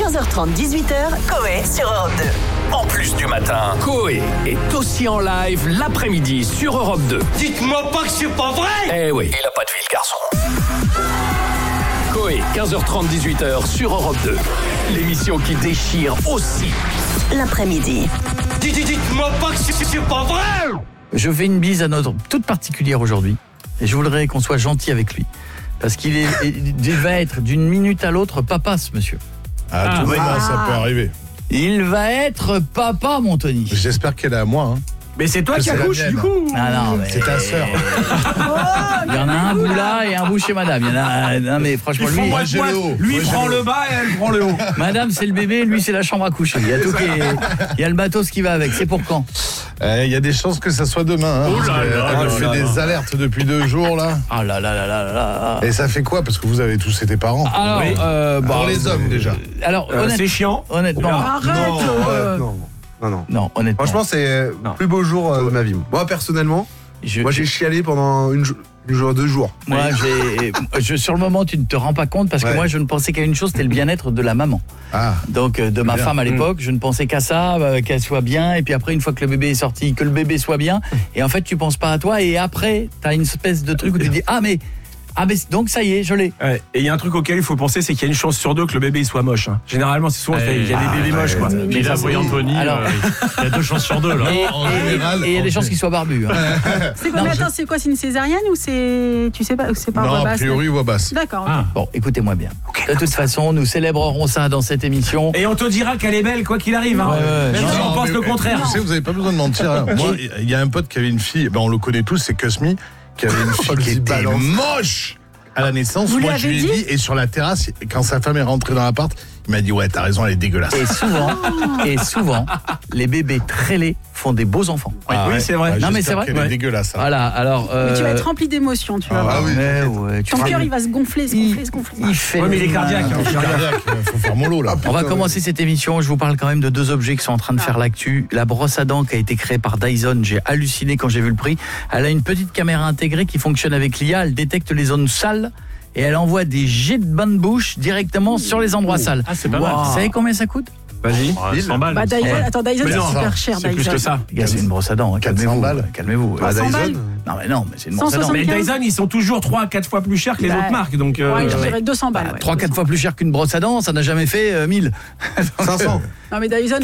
15h30, 18h, Coé sur Europe 2. En plus du matin, Coé est aussi en live l'après-midi sur Europe 2. Dites-moi pas que c'est pas vrai! Eh oui, il a pas de vie, le garçon. Coé, 15h30, 18h sur Europe 2. L'émission qui déchire aussi L'après-midi. Dites-moi pas que c'est pas vrai! Je fais une bise à notre toute particulière aujourd'hui. Et je voudrais qu'on soit gentil avec lui. Parce qu'il va être d'une minute à l'autre papa, ce monsieur. Tout moment, ça peut arriver. Il va être papa, mon Tony. J'espère qu'elle est à moi. Hein. Mais c'est toi qui accouches, du coup. Ah non, mais... C'est ta sœur. Il y en a un bout là et un bout chez madame. Il y en a... Non, mais franchement, lui... Moi, j'ai le haut. Lui, il prend le bas et elle prend le haut. Madame, c'est le bébé, lui, c'est la chambre à coucher. Il y a tout il y a le matos qui va avec. C'est pour quand? Il y a des chances que ça soit demain. Hein, elle fait des alertes depuis 2 jours, là. Ah là là là là là. Et ça fait quoi? Parce que vous avez tous été parents. Alors, Oui. Pour les hommes, déjà. Alors, C'est chiant. honnêtement... Non, honnêtement. Franchement, c'est le plus beau jour de ma vie. Moi, personnellement, j'ai chialé pendant 2 jours. Moi, sur le moment, tu ne te rends pas compte parce que moi, je ne pensais qu'à une chose, c'était le bien-être de la maman. Donc, de ma femme à l'époque, je ne pensais qu'à ça, qu'elle soit bien. Et puis après, une fois que le bébé est sorti, que le bébé soit bien. Et en fait, tu penses pas à toi. Et après, tu as une espèce de truc où tu dis, ah mais donc ça y est, je l'ai. Ouais. Et il y a un truc auquel il faut penser, c'est qu'il y a une chance sur 2 que le bébé il soit moche. Hein. Généralement, c'est souvent il y a des bébés moches, quoi. Mais là, voyant Tony, Alors, il y a 2 chances sur 2 là. En général. Et il y a des chances qu'il soit barbu. Hein. C'est quoi, attends, c'est quoi, c'est une césarienne ou c'est, tu sais pas, c'est pas Non, voix a basse? priori, voix basse. D'accord. Bon, écoutez-moi bien. De toute façon, nous célébrerons ça dans cette émission. Et on te dira qu'elle est belle, quoi qu'il arrive. Hein. Même si on pense le contraire. Tu sais, vous avez pas besoin de mentir. Hein. Moi, il y a un pote qui avait une fille, on le connaît tous, c'est Cosmi, qui avait une fille qui était moche à la naissance. Vous Moi, lui je lui ai avez dit, et sur la terrasse, quand sa femme est rentrée dans l'appart, il m'a dit, ouais, t'as raison, elle est dégueulasse. Et souvent, les bébés très laids font des beaux enfants. Oui, c'est vrai. Non, mais c'est vrai. Elle est dégueulasse. Hein. Voilà, alors... Mais tu vas être rempli d'émotions, tu vas voir. oui. Ton cœur, il va se gonfler. Il fait... Ouais, mais il est cardiaque. Faut faire mollo, là. On va commencer cette émission. Je vous parle quand même de 2 objets qui sont en train de faire l'actu. La brosse à dents qui a été créée par Dyson. J'ai halluciné quand j'ai vu le prix. Elle a une petite caméra intégrée qui fonctionne avec l'IA. Elle détecte les zones sales et elle envoie des jets de bain de bouche directement sur les endroits sales. Ah, c'est pas mal. Vous savez combien ça coûte? Vas-y. 100 balles. Bah, Dyson, attends, Dyson, Mais c'est non, super cher, c'est plus Dyson. que ça. Les gars, c'est une brosse à dents. Hein. 400 Calmez-vous. balles. Calmez-vous. Bah, 100 balles. Non, mais c'est une brosse à dents. 175. Mais Dyson, ils sont toujours 3-4 fois plus chers que les autres marques. Donc, Ouais, je dirais 200 balles. ouais. 3-4 fois plus cher qu'une brosse à dents, ça n'a jamais fait 1000. 500. Non, mais Dyson,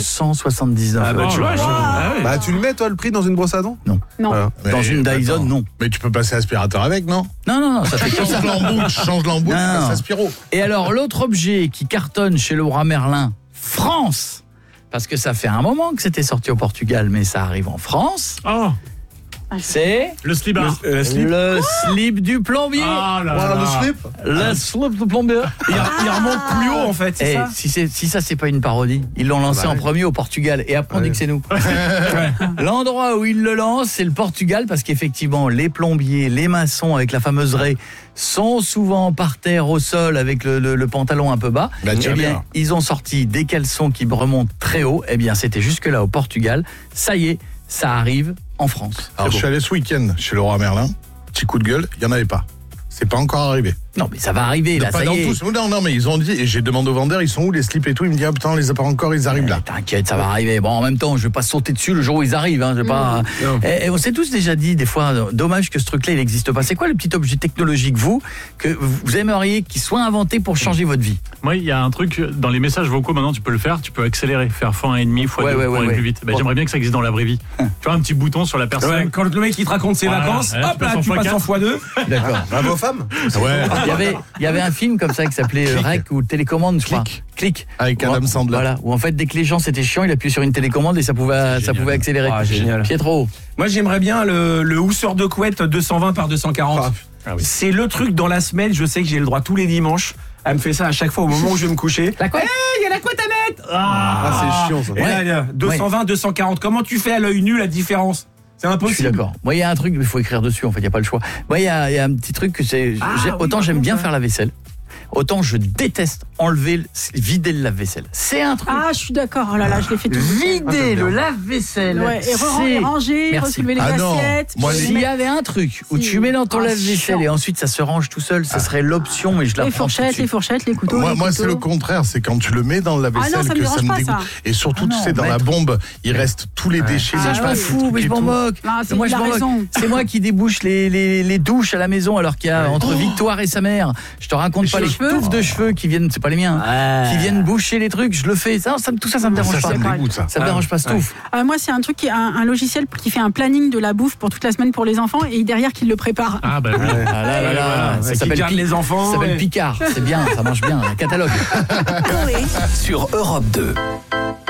479. Ah bah, tu vois, Bah, tu le mets, toi, le prix dans une brosse à dents? Non. Voilà. Dans une Dyson, attends. non. Mais tu peux passer aspirateur avec, non? Non, ça fait que ça. Change l'embout, tu Non. passes aspiro. Et alors, l'autre objet qui cartonne chez Leroy Merlin, France, parce que ça fait un moment que c'était sorti au Portugal, mais ça arrive en France, Oh, c'est le slibard. le slip du plombier. Ah là là. Le slip? Le slip du plombier. il remonte plus haut, en fait, c'est Et ça? si ça, c'est pas une parodie, ils l'ont lancé en premier au Portugal, et après on dit que c'est nous. L'endroit où ils le lancent, c'est le Portugal, parce qu'effectivement, les plombiers, les maçons avec la fameuse raie, sont souvent par terre au sol avec le pantalon un peu bas. Bah, Eh tiens bien, bien. ils ont sorti des caleçons qui remontent très haut. Eh bien, c'était jusque là au Portugal. Ça y est, ça arrive en France. Alors, je suis allé ce week-end chez Leroy Merlin. Petit coup de gueule, il n'y en avait pas. C'est pas encore arrivé. Non, mais ça va arriver, là, Pas ça dans y est. tous. Non, mais ils ont dit, et j'ai demandé aux vendeurs, ils sont où les slips et tout? Ils me disent, ah putain, on les a pas encore, ils arrivent là. T'inquiète, ça va arriver. Bon, en même temps, je vais pas sauter dessus le jour où ils arrivent. Hein. Je vais pas... Et on s'est tous déjà dit, des fois, dommage que ce truc-là, il n'existe pas. C'est quoi le petit objet technologique, que vous aimeriez qu'il soit inventé pour changer votre vie? Moi, il y a un truc dans les messages vocaux maintenant, tu peux le faire, tu peux accélérer, faire x1,5, x2 pour aller plus vite. Bah, j'aimerais bien que ça existe dans la vraie vie. Tu vois, un petit bouton sur la personne. Ouais, quand le mec il te raconte ses Voilà. vacances, Là, hop là, tu passes en x2. D'accord. Bravo, femme? Ouais. Il y avait un film comme ça qui s'appait Rec ou Télécommande, je crois. Click. Avec Adam Sandler. Voilà, où en fait, dès que les gens c'était chiant, il appuyait sur une télécommande et ça pouvait accélérer. Ah, génial. Pietro. Moi, j'aimerais bien le housseur de couette 220 par 240. Ah oui. C'est le truc dans la semaine, je sais que j'ai le droit tous les dimanches. Elle me fait ça à chaque fois au moment où je vais me coucher. La couette. Il y a la couette à mettre. Ah, c'est chiant, ça. Et là, il y a 220, 240. Comment tu fais à l'œil nu la différence? C'est Je impossible. suis d'accord. Moi, il y a un truc, il faut écrire dessus, en fait, il n'y a pas le choix. Moi, il y a un petit truc que c'est... autant j'aime bien faire la vaisselle. Autant je déteste vider le lave-vaisselle. C'est un truc. Ah, je suis d'accord. Oh là là, je l'ai fait tout. Vider le lave-vaisselle. Ouais, et ranger, relever les assiettes. S'il y avait un truc où tu mets dans ton lave-vaisselle et ensuite ça se range tout seul, ça serait l'option, mais je la prends. Les fourchettes, les couteaux. Moi, c'est le contraire. C'est quand tu le mets dans le lave-vaisselle que ça me dégoûte. Et surtout, tu sais, dans la bombe, il reste tous les déchets. Je m'en fous, mais je m'en moque. Moi, je m'en moque. C'est moi qui débouche les douches à la maison alors qu'il y a entre Victoire et sa mère. Je te raconte pas les touffes de cheveux qui viennent, c'est pas les miens, qui viennent boucher les trucs. Je le fais. Tout ça me dérange pas. Ça me dérange pas, Stouff. Moi, c'est un truc qui est un logiciel qui fait un planning de la bouffe pour toute la semaine pour les enfants et derrière qui le prépare. Ah bah oui. Ça s'appelle les enfants. Ça s'appelle Picard. C'est bien, ça marche bien. Un catalogue. Sur Europe 2.